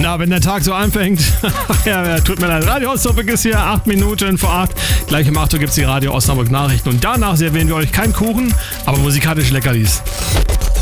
Ja, wenn der Tag so anfängt. Ja, tut mir leid. Radio Osnabrück ist hier, 8 Minuten vor 8. Gleich um 8 Uhr gibt es die Radio Osnabrück Nachrichten. Und danach servieren wir euch keinen Kuchen, aber musikalische Leckerlis.